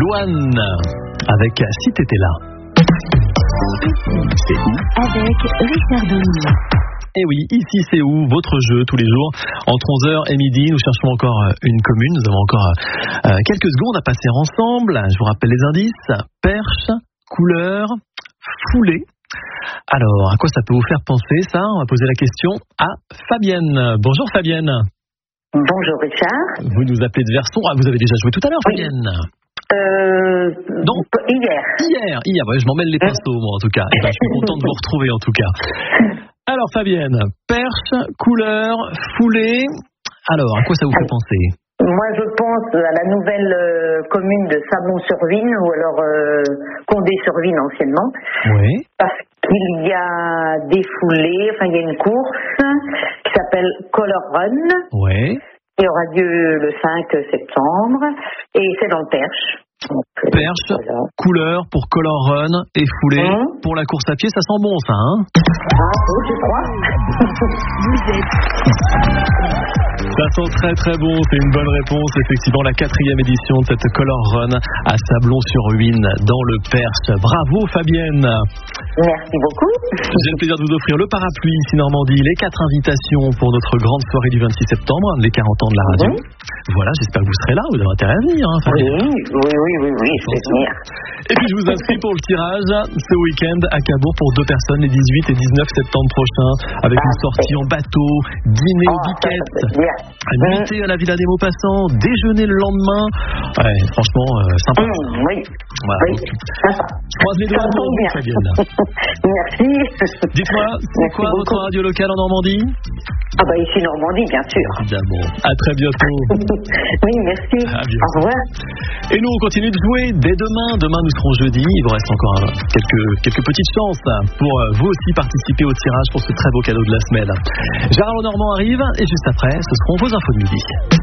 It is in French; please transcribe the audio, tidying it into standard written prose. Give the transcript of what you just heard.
Louane avec Si t'étais là. C'est où avec Richard Denis. Et oui, ici c'est où, votre jeu tous les jours entre 11h et midi. Nous cherchons encore une commune. Nous avons encore quelques secondes à passer ensemble. Je vous rappelle les indices: perche, couleur, foulée. Alors, à quoi ça peut vous faire penser ça? On va poser la question à Fabienne. Bonjour Fabienne. Bonjour Richard. Vous nous appelez de Verson. Ah, vous avez déjà joué tout à l'heure, Fabienne? Non. Hier, ouais, je m'emmêle les pinceaux moi en tout cas. Je suis content de vous retrouver en tout cas. Alors Fabienne, perche, couleur, foulée. Alors, à quoi ça vous fait penser? Moi je pense à la nouvelle commune de Sablon-sur-Vigne, ou alors Condé-sur-Vigne anciennement. Oui. Parce qu'il y a des foulées, enfin il y a une course qui s'appelle Color Run. Oui. Qui aura lieu le 5 septembre et c'est dans le Perche. Donc, perche, voilà. Couleur pour Color Run et foulée pour la course à pied, ça sent bon ça, hein? Ah oui, je crois. Vous êtes... Ça sent très très bon, c'est une bonne réponse. Effectivement, la 4e édition de cette Color Run à Sablon-sur-Vigne dans le Perche. Bravo Fabienne. Merci beaucoup. J'ai le plaisir de vous offrir le parapluie ici Normandie, les 4 invitations pour notre grande soirée du 26 septembre, les 40 ans de la radio. Voilà, j'espère que vous serez là, vous avez intérêt à venir. Hein, oui, je vais venir. Et puis je vous inscris pour le tirage ce week-end à Cabourg pour 2 personnes les 18 et 19 septembre prochains, avec une sortie en bateau, dîner au Biquette, nuitée à la Villa des Maupassants, déjeuner le lendemain. Ouais, franchement, sympa. Oui. Voilà, Oui. je croise les doigts pour vous, Fabienne. Merci. Dites-moi, c'est quoi votre radio locale en Normandie? Ah bah ici Normandie, bien sûr. Évidemment. À très bientôt. Oui, merci. Au revoir. Et nous, on continue de jouer dès demain. Demain, nous serons jeudi. Il vous reste encore quelques petites chances pour vous aussi participer au tirage pour ce très beau cadeau de la semaine. Gérard Lenormand arrive et juste après, ce seront vos infos de midi.